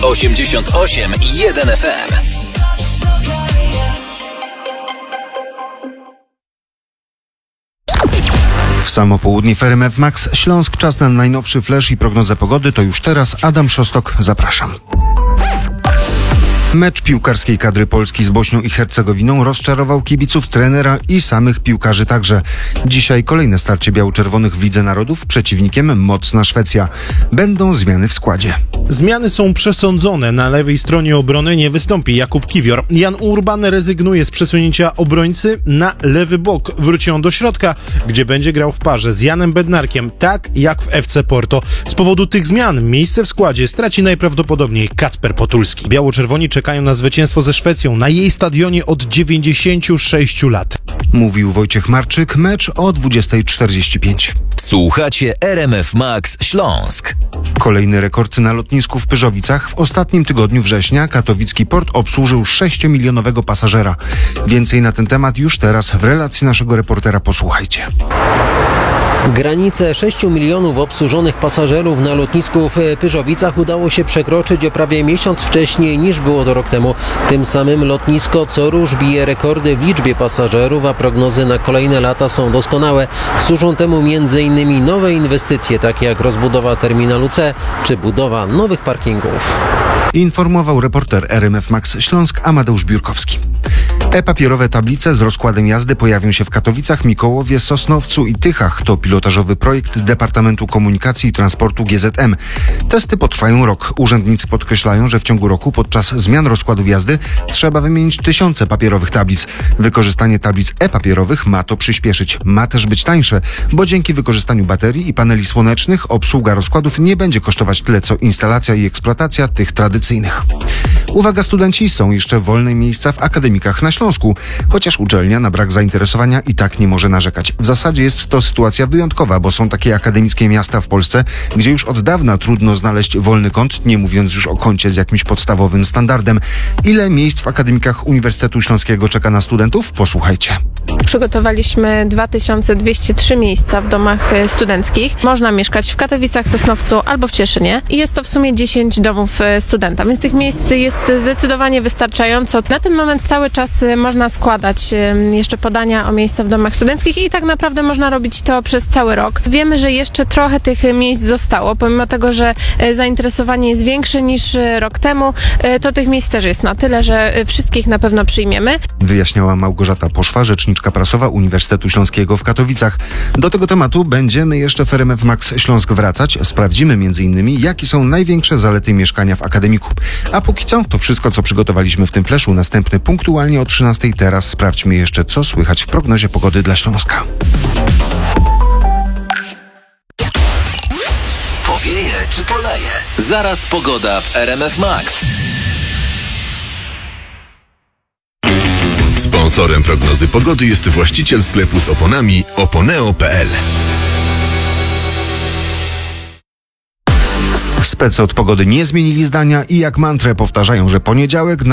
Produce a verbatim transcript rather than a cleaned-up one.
osiemdziesiąt osiem i jeden F M. W samo południe w R M F Max Śląsk. Czas na najnowszy flash i prognozę pogody. To już teraz Adam Szostok. Zapraszam. Mecz piłkarskiej kadry Polski z Bośnią i Hercegowiną rozczarował kibiców, trenera i samych piłkarzy także. Dzisiaj kolejne starcie biało-czerwonych w Lidze Narodów. Przeciwnikiem mocna Szwecja. Będą zmiany w składzie. Zmiany są przesądzone. Na lewej stronie obrony nie wystąpi Jakub Kiwior. Jan Urban rezygnuje z przesunięcia obrońcy na lewy bok. Wróci on do środka, gdzie będzie grał w parze z Janem Bednarkiem, tak jak w F C Porto. Z powodu tych zmian miejsce w składzie straci najprawdopodobniej Kacper Potulski. Biało-czerwoni czekają na zwycięstwo ze Szwecją na jej stadionie od dziewięćdziesięciu sześciu lat. Mówił Wojciech Marczyk. Mecz o dwudziesta czterdzieści pięć. Słuchacie R M F Max Śląsk. Kolejny rekord na lotnisku w Pyrzowicach. W ostatnim tygodniu września katowicki port obsłużył sześciomilionowego pasażera. Więcej na ten temat już teraz w relacji naszego reportera. Posłuchajcie. Granicę sześciu milionów obsłużonych pasażerów na lotnisku w Pyrzowicach udało się przekroczyć o prawie miesiąc wcześniej niż było to rok temu. Tym samym lotnisko co rusz bije rekordy w liczbie pasażerów, a prognozy na kolejne lata są doskonałe. Służą temu między innymi nowe inwestycje, takie jak rozbudowa terminalu C czy budowa nowych parkingów. Informował reporter R M F Max Śląsk Amadeusz Biurkowski. E-papierowe tablice z rozkładem jazdy pojawią się w Katowicach, Mikołowie, Sosnowcu i Tychach. To pilotażowy projekt Departamentu Komunikacji i Transportu G Z M. Testy potrwają rok. Urzędnicy podkreślają, że w ciągu roku podczas zmian rozkładów jazdy trzeba wymienić tysiące papierowych tablic. Wykorzystanie tablic e-papierowych ma to przyspieszyć. Ma też być tańsze, bo dzięki wykorzystaniu baterii i paneli słonecznych obsługa rozkładów nie będzie kosztować tyle co instalacja i eksploatacja tych tradycyjnych. Uwaga, studenci, są jeszcze wolne miejsca w akademikach na Śląsku, chociaż uczelnia na brak zainteresowania i tak nie może narzekać. W zasadzie jest to sytuacja wyjątkowa, bo są takie akademickie miasta w Polsce, gdzie już od dawna trudno znaleźć wolny kąt, nie mówiąc już o kącie z jakimś podstawowym standardem. Ile miejsc w akademikach Uniwersytetu Śląskiego czeka na studentów? Posłuchajcie. Przygotowaliśmy dwa tysiące dwieście trzy miejsca w domach studenckich. Można mieszkać w Katowicach, Sosnowcu albo w Cieszynie i jest to w sumie dziesięć domów studenta, więc tych miejsc jest zdecydowanie wystarczająco. Na ten moment cały czas można składać jeszcze podania o miejsca w domach studenckich i tak naprawdę można robić to przez cały rok. Wiemy, że jeszcze trochę tych miejsc zostało, pomimo tego, że zainteresowanie jest większe niż rok temu, to tych miejsc też jest na tyle, że wszystkich na pewno przyjmiemy. Wyjaśniała Małgorzata Poszwa, rzeczniczka prasowa Uniwersytetu Śląskiego w Katowicach. Do tego tematu będziemy jeszcze w R M F Max Śląsk wracać. Sprawdzimy między innymi, jakie są największe zalety mieszkania w akademiku. A póki co, to wszystko, co przygotowaliśmy w tym flashu. Następny punktualnie o trzynastej. Teraz sprawdźmy jeszcze, co słychać w prognozie pogody dla Śląska. Powieje czy poleje? Zaraz pogoda w R M F Max. Sponsorem prognozy pogody jest właściciel sklepu z oponami oponeo kropka p l. Specy od pogody nie zmienili zdania i jak mantrę powtarzają, że poniedziałek